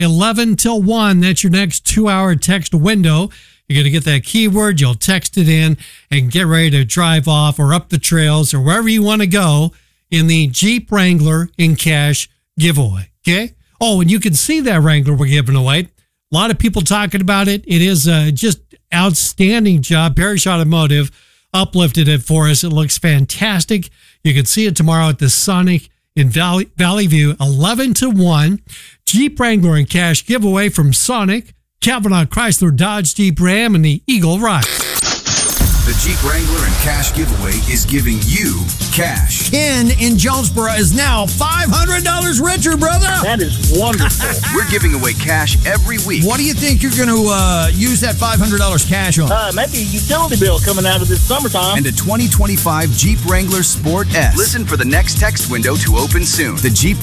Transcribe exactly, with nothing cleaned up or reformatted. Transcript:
eleven till one. That's your next two-hour text window. You're going to get that keyword. You'll text it in and get ready to drive off or up the trails or wherever you want to go in the Jeep Wrangler in Cash giveaway. Okay? Oh, and you can see that Wrangler we're giving away. A lot of people talking about it. It is uh, just outstanding job. Parrish Automotive uplifted it for us. It looks fantastic. You can see it tomorrow at the Sonic in Valley, Valley View, eleven to one. Jeep Wrangler and Cash giveaway from Sonic, Cavanaugh Chrysler Dodge Jeep Ram, and the Eagle Rock. The Jeep Wrangler and Cash giveaway is giving you cash. Ken in Jonesboro is now five hundred dollars richer, brother. That is wonderful. We're giving away cash every week. What do you think you're going to uh, use that five hundred dollars cash on? Uh, maybe a utility bill coming out of this summertime. And a twenty twenty-five Jeep Wrangler Sport S. Listen for the next text window to open soon. The Jeep